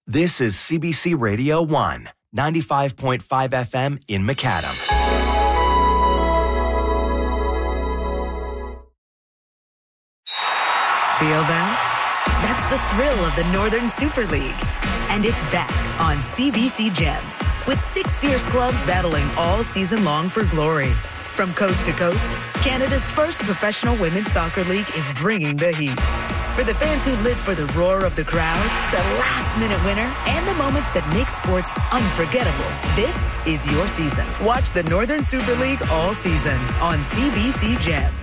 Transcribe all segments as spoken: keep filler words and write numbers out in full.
This is C B C Radio one, ninety-five point five F M in Macadam. Feel that? That's the thrill of the Northern Super League. And it's back on C B C Gem, with six fierce clubs battling all season long for glory. From coast to coast, Canada's first professional women's soccer league is bringing the heat. For the fans who live for the roar of the crowd, the last-minute winner, and the moments that make sports unforgettable, this is your season. Watch the Northern Super League all season on C B C Gem.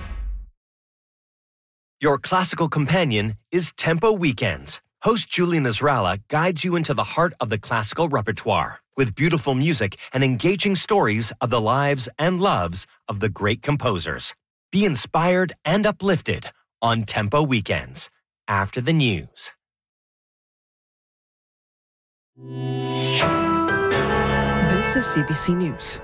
Your classical companion is Tempo Weekends. Host Julie Nasrallah guides you into the heart of the classical repertoire with beautiful music and engaging stories of the lives and loves of the great composers. Be inspired and uplifted on Tempo Weekends. After the news. This is C B C News.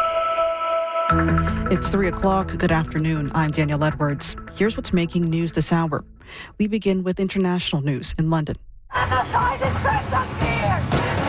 It's three o'clock. Good afternoon. I'm Danielle Edwards. Here's what's making news this hour. We begin with international news in London. Genocide is crystal clear!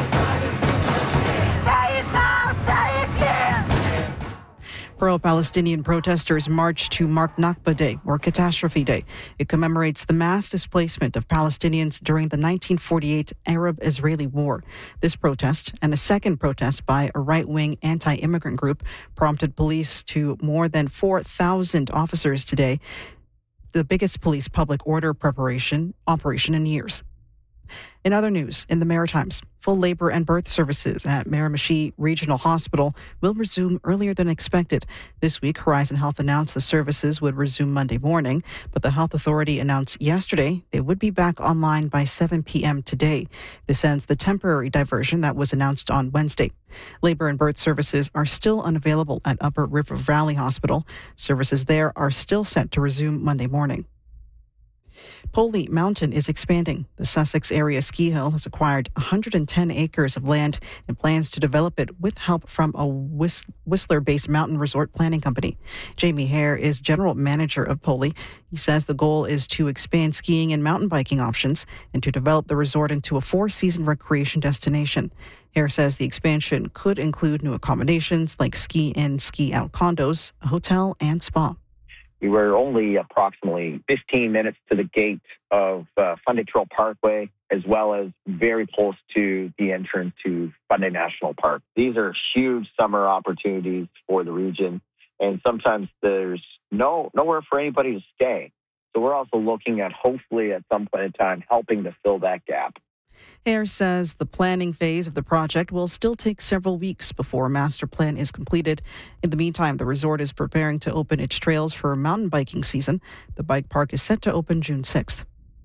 Say it now! Say it clear! Pro-Palestinian protesters marched to mark Nakba Day, or Catastrophe Day. It commemorates the mass displacement of Palestinians during the nineteen forty-eight Arab-Israeli War. This protest, and a second protest by a right-wing anti-immigrant group, prompted police to more than four thousand officers today, the biggest police public order preparation operation in years. In other news, in the Maritimes, full labour and birth services at Miramichi Regional Hospital will resume earlier than expected. This week, Horizon Health announced the services would resume Monday morning, but the health authority announced yesterday they would be back online by seven p.m. today. This ends the temporary diversion that was announced on Wednesday. Labour and birth services are still unavailable at Upper River Valley Hospital. Services there are still set to resume Monday morning. Poley Mountain is expanding. The Sussex area ski hill has acquired one hundred ten acres of land and plans to develop it with help from a Whistler-based mountain resort planning company. Jamie Hare is general manager of Poley. He says the goal is to expand skiing and mountain biking options and to develop the resort into a four-season recreation destination. Hare says the expansion could include new accommodations like ski-in, ski-out condos, a hotel, and spa. We were only approximately fifteen minutes to the gate of uh, Fundy Trail Parkway, as well as very close to the entrance to Fundy National Park. These are huge summer opportunities for the region, and sometimes there's no nowhere for anybody to stay. So we're also looking at, hopefully at some point in time, helping to fill that gap. Hare says the planning phase of the project will still take several weeks before a master plan is completed. In the meantime, the resort is preparing to open its trails for mountain biking season. The bike park is set to open June sixth.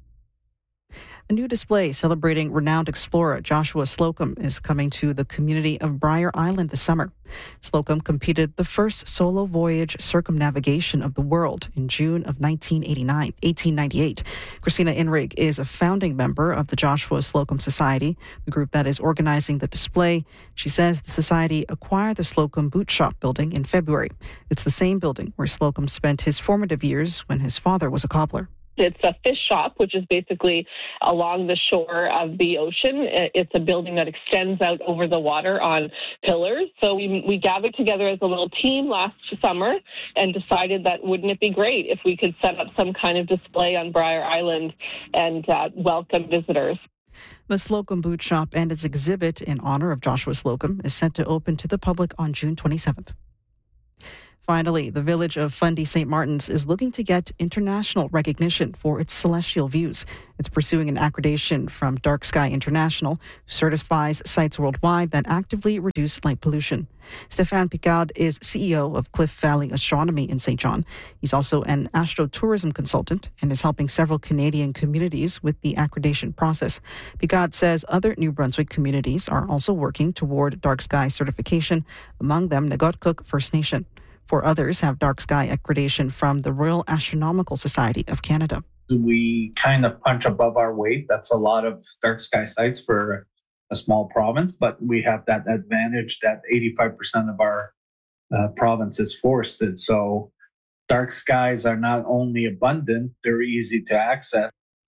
A new display celebrating renowned explorer Joshua Slocum is coming to the community of Briar Island this summer. Slocum completed the first solo voyage circumnavigation of the world in June of nineteen eighty-nine, eighteen ninety-eight. Christina Inrig is a founding member of the Joshua Slocum Society, the group that is organizing the display. She says the society acquired the Slocum Boot Shop building in February. It's the same building where Slocum spent his formative years when his father was a cobbler. It's a fish shop, which is basically along the shore of the ocean. It's a building that extends out over the water on pillars. So we, we gathered together as a little team last summer and decided that wouldn't it be great if we could set up some kind of display on Briar Island and uh, welcome visitors. The Slocum Boot Shop and its exhibit in honor of Joshua Slocum is set to open to the public on June twenty-seventh. Finally, the village of Fundy Saint Martin's is looking to get international recognition for its celestial views. It's pursuing an accreditation from Dark Sky International, who certifies sites worldwide that actively reduce light pollution. Stéphane Picard is C E O of Cliff Valley Astronomy in Saint John. He's also an astrotourism consultant and is helping several Canadian communities with the accreditation process. Picard says other New Brunswick communities are also working toward Dark Sky certification, among them Nagodcook First Nation. Four others have dark sky accreditation from the Royal Astronomical Society of Canada. We kind of punch above our weight. That's a lot of dark sky sites for a small province, but we have that advantage that eighty-five percent of our uh, province is forested. So dark skies are not only abundant, they're easy to access.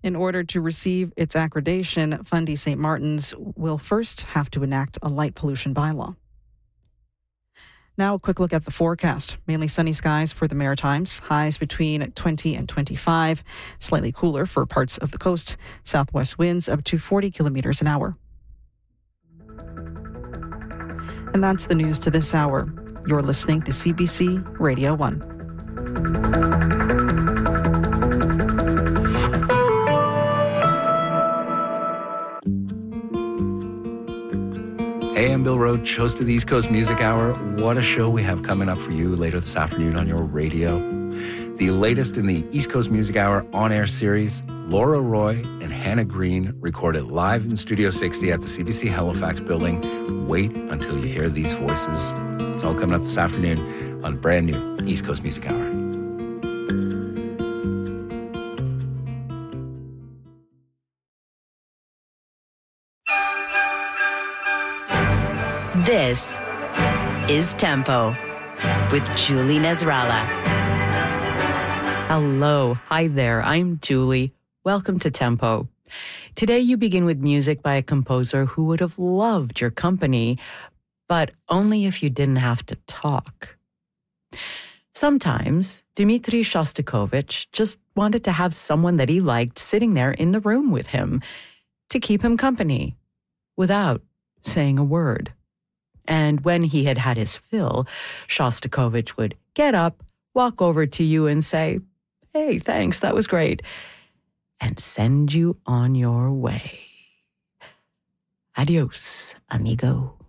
In order to receive its accreditation, Fundy Saint Martin's will first have to enact a light pollution bylaw. Now a quick look at the forecast. Mainly sunny skies for the Maritimes. Highs between twenty and twenty-five. Slightly cooler for parts of the coast. Southwest winds up to forty kilometers an hour. And that's the news to this hour. You're listening to C B C Radio one. Hey, I'm Bill Roach, host of the East Coast Music Hour. What a show we have coming up for you later this afternoon on your radio. The latest in the East Coast Music Hour on-air series, Laura Roy and Hannah Green recorded live in Studio sixty at the C B C Halifax building. Wait until you hear these voices. It's all coming up this afternoon on brand new East Coast Music Hour. This is Tempo with Julie Nasrallah. Hello. Hi there. I'm Julie. Welcome to Tempo. Today you begin with music by a composer who would have loved your company, but only if you didn't have to talk. Sometimes Dmitri Shostakovich just wanted to have someone that he liked sitting there in the room with him to keep him company without saying a word. And when he had had his fill, Shostakovich would get up, walk over to you and say, "Hey, thanks, that was great," and send you on your way. Adios, amigo.